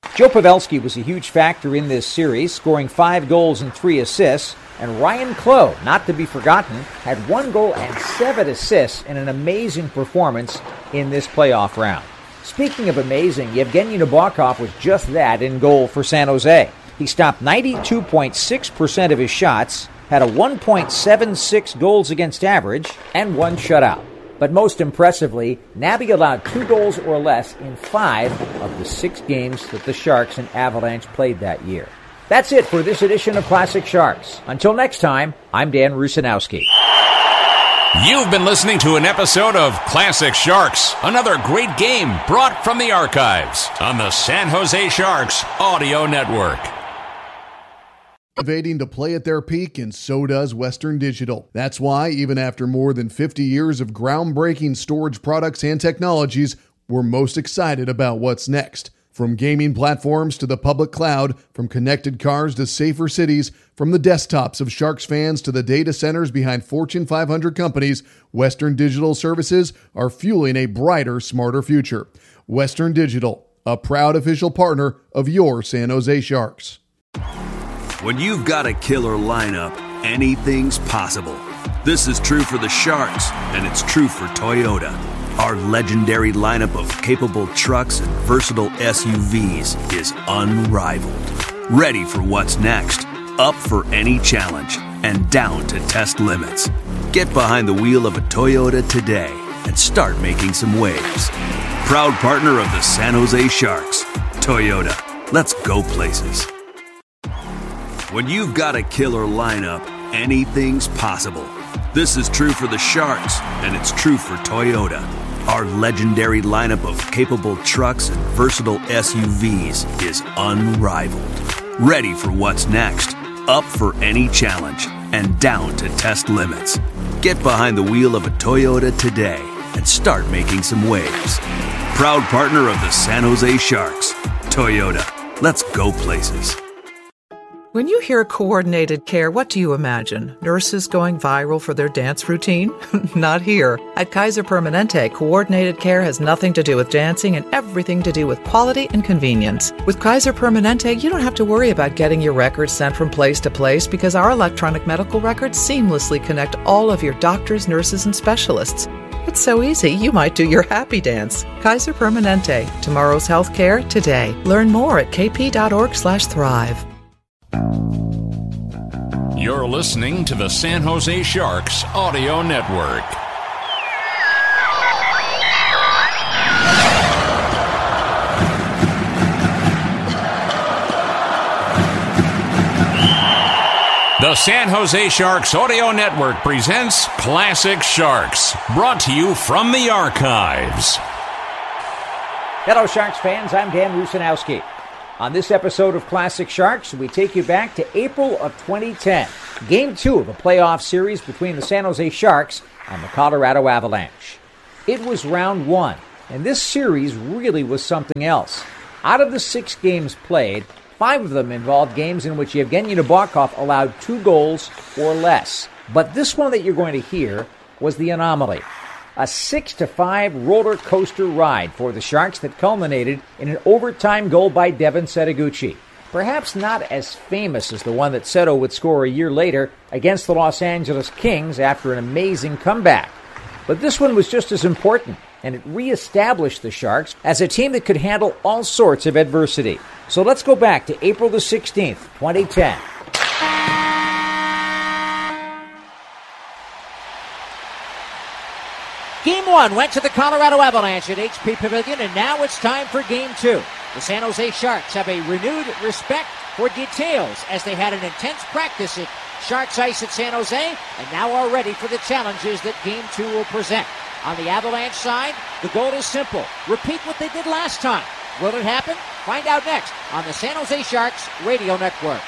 Joe Pavelski was a huge factor in this series, scoring 5 goals and 3 assists. And Ryan Clough, not to be forgotten, had 1 goal and 7 assists in an amazing performance in this playoff round. Speaking of amazing, Yevgeny Nabokov was just that in goal for San Jose. He stopped 92.6% of his shots, had a 1.76 goals against average, and 1 shutout. But most impressively, Nabby allowed 2 goals or less in 5 of the 6 games that the Sharks and Avalanche played that year. That's it for this edition of Classic Sharks. Until next time, I'm Dan Rusanowski. You've been listening to an episode of Classic Sharks, another great game brought from the archives on the San Jose Sharks Audio Network. Innovating to play at their peak, and so does Western Digital. That's why, even after more than 50 years of groundbreaking storage products and technologies, we're most excited about what's next. From gaming platforms to the public cloud, from connected cars to safer cities, from the desktops of Sharks fans to the data centers behind Fortune 500 companies, Western Digital services are fueling a brighter, smarter future. Western Digital, a proud official partner of your San Jose Sharks. When you've got a killer lineup, anything's possible. This is true for the Sharks, and it's true for Toyota. Our legendary lineup of capable trucks and versatile SUVs is unrivaled. Ready for what's next, up for any challenge, and down to test limits. Get behind the wheel of a Toyota today and start making some waves. Proud partner of the San Jose Sharks, Toyota. Let's go places. When you've got a killer lineup, anything's possible. This is true for the Sharks, and it's true for Toyota. Our legendary lineup of capable trucks and versatile SUVs is unrivaled. Ready for what's next, up for any challenge, and down to test limits. Get behind the wheel of a Toyota today and start making some waves. Proud partner of the San Jose Sharks, Toyota. Let's go places. When you hear coordinated care, what do you imagine? Nurses going viral for their dance routine? Not here. At Kaiser Permanente, coordinated care has nothing to do with dancing and everything to do with quality and convenience. With Kaiser Permanente, you don't have to worry about getting your records sent from place to place because our electronic medical records seamlessly connect all of your doctors, nurses, and specialists. It's so easy, you might do your happy dance. Kaiser Permanente. Tomorrow's healthcare today. Learn more at kp.org/thrive. You're listening to the San Jose Sharks Audio Network. The San Jose Sharks Audio Network presents Classic Sharks, brought to you from the archives. Hello, Sharks fans. I'm Dan Rusanowski. On this episode of Classic Sharks, we take you back to April of 2010, Game 2 of a playoff series between the San Jose Sharks and the Colorado Avalanche. It was round 1, and this series really was something else. Out of the 6 games played, 5 of them involved games in which Yevgeny Nabokov allowed 2 goals or less. But this one that you're going to hear was the anomaly. A 6-5 roller coaster ride for the Sharks that culminated in an overtime goal by Devin Setoguchi. Perhaps not as famous as the one that Seto would score a year later against the Los Angeles Kings after an amazing comeback. But this one was just as important, and it reestablished the Sharks as a team that could handle all sorts of adversity. So let's go back to April the 16th, 2010. Game 1 went to the Colorado Avalanche at HP Pavilion, and now it's time for Game 2. The San Jose Sharks have a renewed respect for details as they had an intense practice at Sharks Ice at San Jose, and now are ready for the challenges that Game 2 will present. On the Avalanche side, the goal is simple. Repeat what they did last time. Will it happen? Find out next on the San Jose Sharks Radio Network.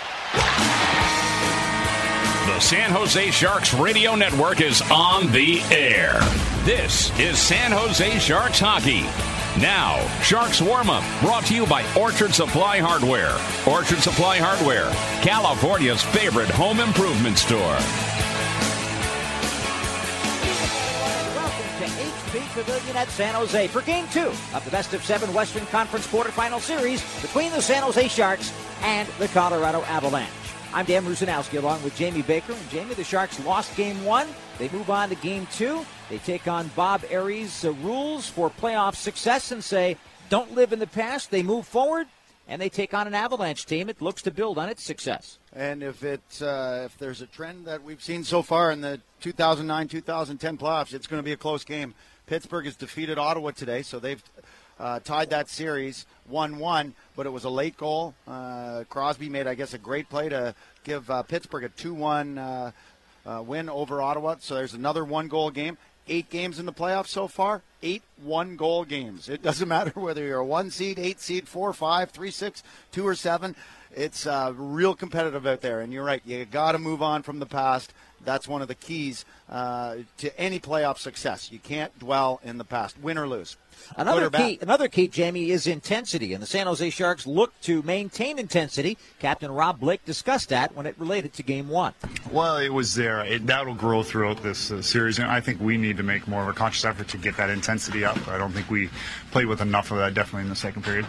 The San Jose Sharks Radio Network is on the air. This is San Jose Sharks Hockey. Now, Sharks Warm-Up, brought to you by Orchard Supply Hardware. Orchard Supply Hardware, California's favorite home improvement store. Welcome to HP Pavilion at San Jose for Game 2 of the Best of 7 Western Conference quarterfinal series between the San Jose Sharks and the Colorado Avalanche. I'm Dan Rusanowski along with Jamie Baker. And Jamie, the Sharks lost Game 1. They move on to Game 2. They take on Bob Aries' rules for playoff success and say, don't live in the past. They move forward, and they take on an Avalanche team that looks to build on its success. And if there's a trend that we've seen so far in the 2009-2010 playoffs, it's going to be a close game. Pittsburgh has defeated Ottawa today, so they've tied that series 1-1, but it was a late goal. Crosby made, I guess, a great play to give Pittsburgh a 2-1 win over Ottawa. So there's another one-goal game. 8 games in the playoffs so far, 8 one-goal games. It doesn't matter whether you're a 1 seed, 8 seed, 4, 5, 3, 6, 2, or 7. It's real competitive out there, and you're right. You got to move on from the past. That's one of the keys to any playoff success. You can't dwell in the past, win or lose. Another key, Jamie, is intensity, and the San Jose Sharks look to maintain intensity. Captain Rob Blake discussed that when it related to Game 1. Well, it was there. That'll grow throughout this series, and I think we need to make more of a conscious effort to get that intensity up. I don't think we played with enough of that, definitely in the second period.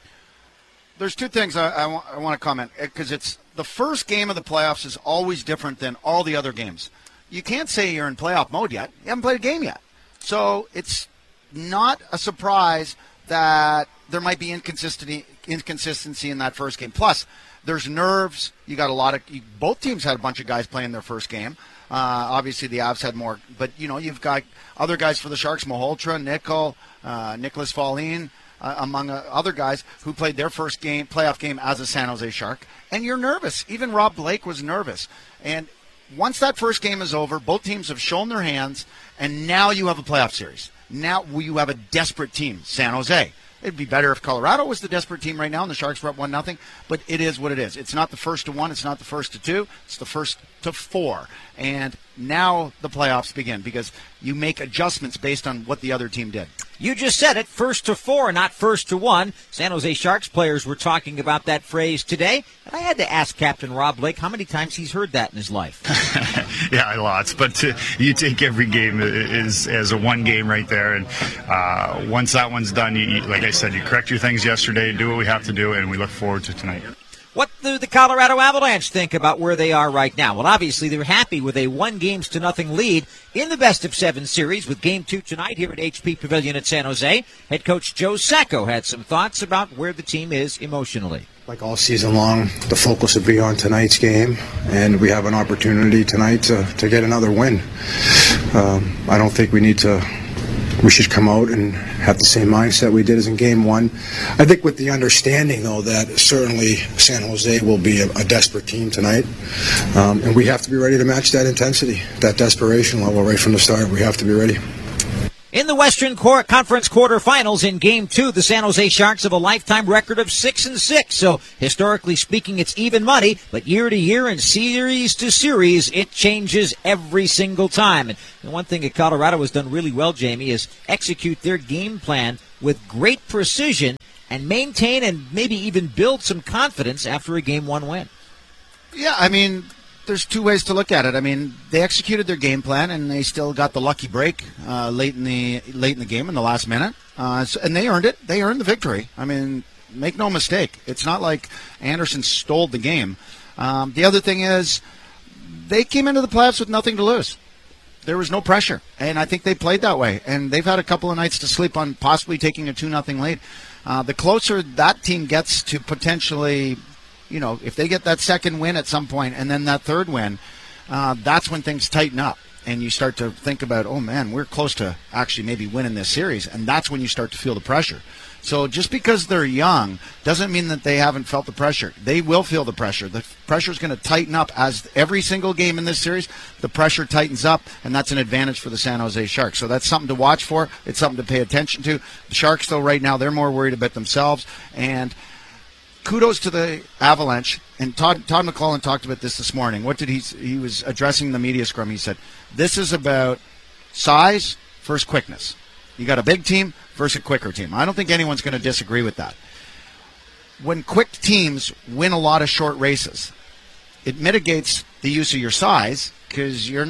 There's 2 things I want to comment, because it's the first game of the playoffs is always different than all the other games. You can't say you're in playoff mode yet. You haven't played a game yet. So it's not a surprise that there might be inconsistency in that first game. Plus, there's nerves. You got both teams had a bunch of guys playing their first game. Obviously, the Avs had more. But, you've got other guys for the Sharks, Malhotra, Nicholas Folin, among other guys who played their first playoff game as a San Jose Shark. And you're nervous. Even Rob Blake was nervous. And once that first game is over, both teams have shown their hands, and now you have a playoff series. Now you have a desperate team, San Jose. It'd be better if Colorado was the desperate team right now and the Sharks were up 1-0, but it is what it is. It's not the first to 1, it's not the first to 2, it's the first to 4. And now the playoffs begin because you make adjustments based on what the other team did. You just said it, first to 4, not first to 1. San Jose Sharks players were talking about that phrase today, and I had to ask Captain Rob Blake how many times he's heard that in his life. Yeah, lots, but you take every game as a one game right there, and once that one's done, like I said, you correct your things yesterday, do what we have to do, and we look forward to tonight. What do the Colorado Avalanche think about where they are right now? Well, obviously, they're happy with a 1-0 lead in the Best of 7 series with Game 2 tonight here at HP Pavilion at San Jose. Head coach Joe Sacco had some thoughts about where the team is emotionally. Like all season long, the focus will be on tonight's game, and we have an opportunity tonight to get another win. I don't think we should come out and have the same mindset we did as in Game 1. I think with the understanding, though, that certainly San Jose will be a desperate team tonight. And we have to be ready to match that intensity, that desperation level right from the start. We have to be ready. In the Western Conference quarterfinals in Game 2, the San Jose Sharks have a lifetime record of 6-6. So, historically speaking, it's even money. But year to year and series to series, it changes every single time. And the one thing that Colorado has done really well, Jamie, is execute their game plan with great precision and maintain and maybe even build some confidence after a Game 1 win. Yeah, I mean, there's 2 ways to look at it. I mean, they executed their game plan, and they still got the lucky break late in the game in the last minute, and they earned it. They earned the victory. I mean, make no mistake. It's not like Anderson stole the game. The other thing is, they came into the playoffs with nothing to lose. There was no pressure, and I think they played that way. And they've had a couple of nights to sleep on possibly taking a 2-0 lead. The closer that team gets to potentially, if they get that second win at some point and then that third win, that's when things tighten up. And you start to think about, oh, man, we're close to actually maybe winning this series. And that's when you start to feel the pressure. So just because they're young doesn't mean that they haven't felt the pressure. They will feel the pressure. The pressure is going to tighten up as every single game in this series, the pressure tightens up, and that's an advantage for the San Jose Sharks. So that's something to watch for. It's something to pay attention to. The Sharks, though, right now, they're more worried about themselves. And kudos to the Avalanche. And Todd McClellan talked about this morning. What did he was addressing the media scrum. He said, this is about size versus quickness. You got a big team versus a quicker team. I don't think anyone's going to disagree with that. When quick teams win a lot of short races, it mitigates the use of your size because you're not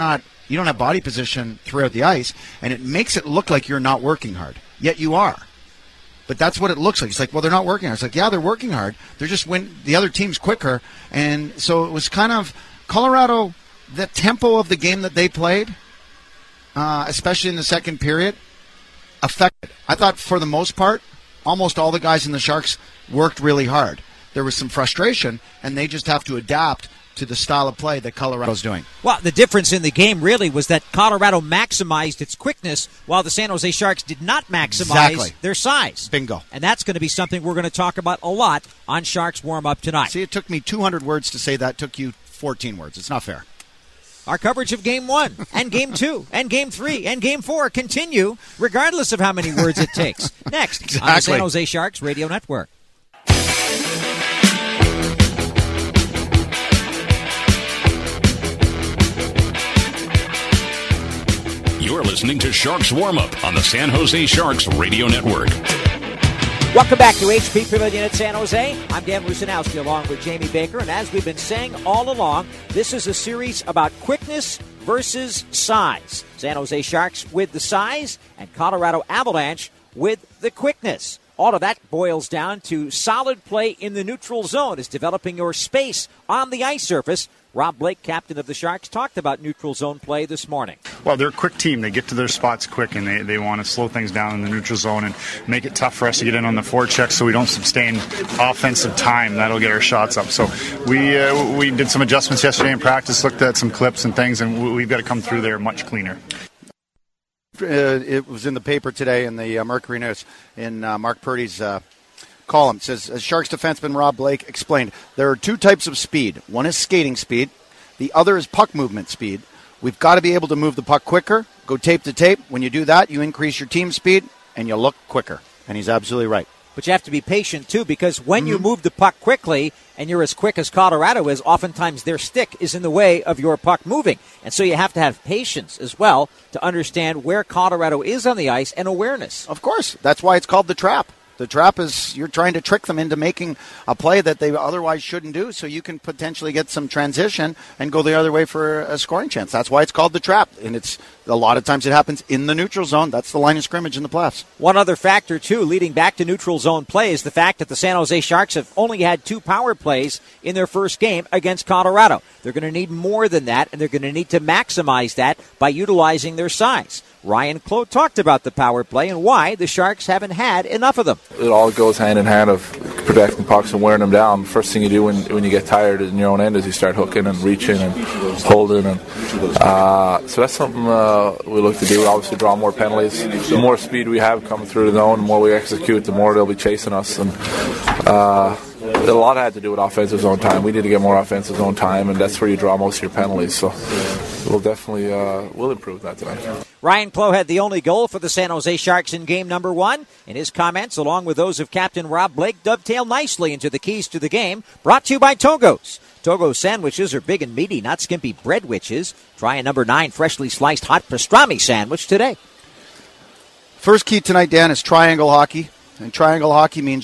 You don't have body position throughout the ice, and it makes it look like you're not working hard. Yet you are. But that's what it looks like. It's like, well, they're not working hard. It's like, yeah, they're working hard. They're just the other team's quicker. And so it was kind of Colorado, the tempo of the game that they played, especially in the second period, affected. I thought for the most part, almost all the guys in the Sharks worked really hard. There was some frustration, and they just have to adapt to the style of play that Colorado's doing. Well, the difference in the game really was that Colorado maximized its quickness while the San Jose Sharks did not maximize their size. Bingo. And that's going to be something we're going to talk about a lot on Sharks Warm-Up tonight. See, it took me 200 words to say that. It took you 14 words. It's not fair. Our coverage of Game 1 and Game 2 and Game 3 and Game 4 continue regardless of how many words it takes. Next on the San Jose Sharks Radio Network. You're listening to Sharks Warm-Up on the San Jose Sharks Radio Network. Welcome back to HP Pavilion at San Jose. I'm Dan Rusanowski along with Jamie Baker. And as we've been saying all along, this is a series about quickness versus size. San Jose Sharks with the size and Colorado Avalanche with the quickness. All of that boils down to solid play in the neutral zone is developing your space on the ice surface. Rob Blake, captain of the Sharks, talked about neutral zone play this morning. Well, they're a quick team. They get to their spots quick, and they want to slow things down in the neutral zone and make it tough for us to get in on the forecheck so we don't sustain offensive time. That'll get our shots up. So we did some adjustments yesterday in practice, looked at some clips and things, and we've got to come through there much cleaner. It was in the paper today in the Mercury News in Mark Purdy's column. It says, as Sharks defenseman Rob Blake explained, there are two types of speed. One is skating speed. The other is puck movement speed. We've got to be able to move the puck quicker, go tape to tape. When you do that, you increase your team speed, and you look quicker. And he's absolutely right. But you have to be patient, too, because when you move the puck quickly and you're as quick as Colorado is, oftentimes their stick is in the way of your puck moving. And so you have to have patience as well to understand where Colorado is on the ice and awareness. Of course. That's why it's called the trap. The trap is you're trying to trick them into making a play that they otherwise shouldn't do, so you can potentially get some transition and go the other way for a scoring chance. That's why it's called the trap, and it's a lot of times it happens in the neutral zone. That's the line of scrimmage in the playoffs. One other factor, too, leading back to neutral zone play is the fact that the San Jose Sharks have only had 2 power plays in their first game against Colorado. They're going to need more than that, and they're going to need to maximize that by utilizing their size. Ryan Clough talked about the power play and why the Sharks haven't had enough of them. It all goes hand in hand of protecting pucks and wearing them down. First thing you do when you get tired in your own end is you start hooking and reaching and holding. And so that's something we look to do. We obviously draw more penalties. The more speed we have coming through the zone, the more we execute, the more they'll be chasing us. And a lot had to do with offensive zone time. We need to get more offensive zone time, and that's where you draw most of your penalties. So we'll definitely we'll improve that tonight. Ryan Clough had the only goal for the San Jose Sharks in game number 1, and his comments, along with those of Captain Rob Blake, dovetail nicely into the keys to the game, brought to you by Togo's. Togo's sandwiches are big and meaty, not skimpy bread witches. Try a number 9 freshly sliced hot pastrami sandwich today. First key tonight, Dan, is triangle hockey. And triangle hockey means